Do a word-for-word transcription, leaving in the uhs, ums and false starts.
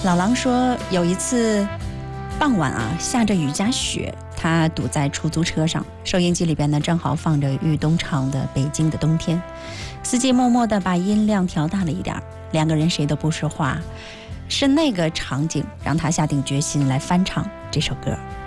老狼说，有一次傍晚啊，下着雨加雪，他堵在出租车上，收音机里边呢正好放着豫东唱的《北京的冬天》，司机默默地把音量调大了一点，两个人谁都不说话，是那个场景让他下定决心来翻唱这首歌。